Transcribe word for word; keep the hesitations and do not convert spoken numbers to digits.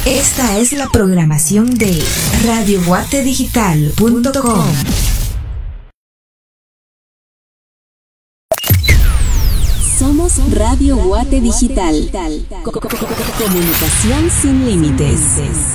Esta es la programación de radio guate digital punto com. Somos Radio Guate Digital. Comunicación sin límites.